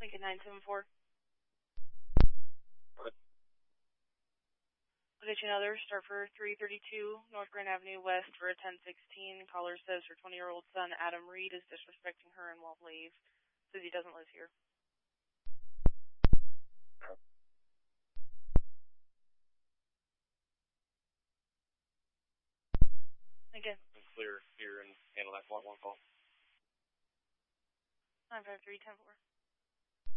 Lincoln 974. What? I'll get you another. Start for 332 North Grand Avenue West for a 1016. Caller says her 20-year-old son, Adam Reed, is disrespecting her and won't leave. Says he doesn't live here. Again. Clear here and handle that 1 call. 953-10-4.